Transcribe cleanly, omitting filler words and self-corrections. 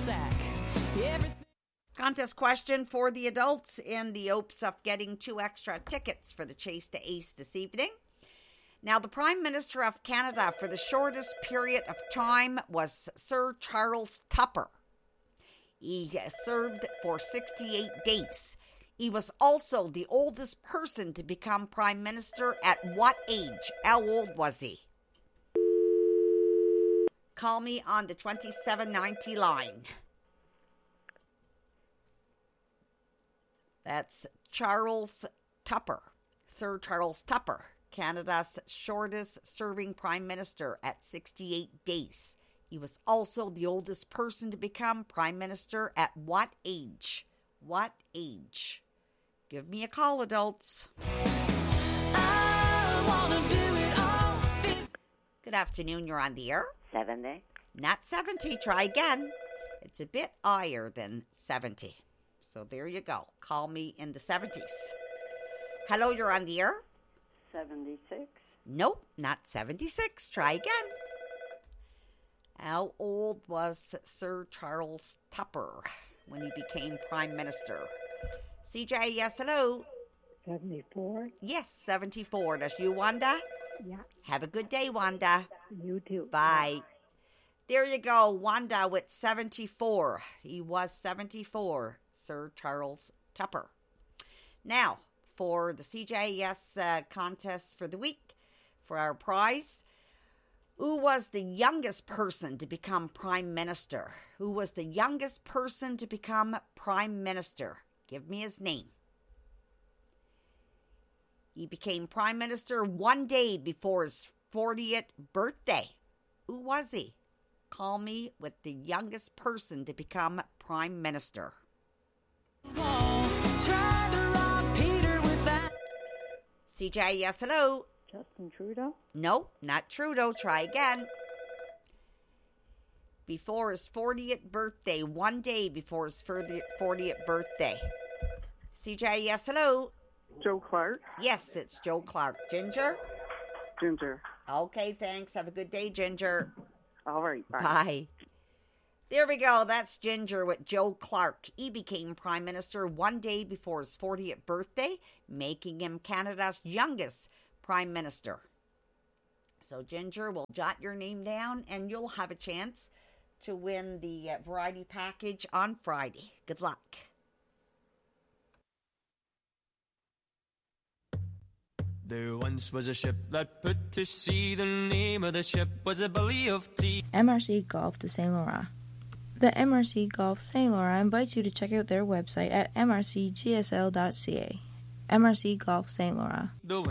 sack. Everything. Contest question for the adults in the hopes of getting 2 extra tickets for the Chase to Ace this evening. Now, the Prime Minister of Canada for the shortest period of time was Sir Charles Tupper. He served for 68 days. He was also the oldest person to become Prime Minister at what age? How old was he? Call me on the 2790 line. That's Charles Tupper, Sir Charles Tupper, Canada's shortest serving Prime Minister at 68 days. He was also the oldest person to become Prime Minister at what age? What age? Give me a call, adults. I wanna do it all. Good afternoon, you're on the air. 70. Not 70, try again. It's a bit higher than 70. So there you go. Call me in the 70s. Hello, you're on the air. 76. Nope, not 76. Try again. How old was Sir Charles Tupper when he became Prime Minister? CJ, yes, hello. 74. Yes, 74. That's you, Wanda? Yeah, Have a good day, Wanda. you too. Bye. There you go, Wanda with 74. He was 74, Sir Charles Tupper. Now, for the CJS contest for the week, for our prize, who was the youngest person to become Prime Minister? Who was the youngest person to become Prime Minister? Give me his name. He became Prime Minister one day before his 40th birthday. Who was he? Call me with the youngest person to become Prime Minister. Try to rob Peter with that. CJ, yes, hello. Justin Trudeau? No, not Trudeau. Try again. Before his 40th birthday, one day before his 40th birthday. CJ, yes, hello. Joe Clark. Yes, it's Joe Clark. Ginger? Ginger. Okay, thanks. Have a good day, Ginger. All right. Bye. Bye. There we go. That's Ginger with Joe Clark. He became Prime Minister one day before his 40th birthday, making him Canada's youngest Prime Minister. So, Ginger, we'll jot your name down and you'll have a chance to win the variety package on Friday. Good luck. There once was a ship that put to sea. The name of the ship was a Billy of Tea. MRC Golf de Saint Laurent. The MRC Golf Saint Laurent invites you to check out their website at mrcgsl.ca. MRC Golf Saint Laurent. The